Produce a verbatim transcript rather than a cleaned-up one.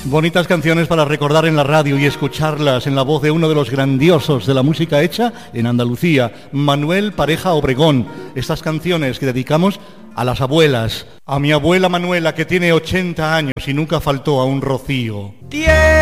Bonitas canciones para recordar en la radio y escucharlas en la voz de uno de los grandiosos de la música hecha en Andalucía, Manuel Pareja Obregón. Estas canciones que dedicamos a las abuelas, a mi abuela Manuela, que tiene ochenta años y nunca faltó a un rocío.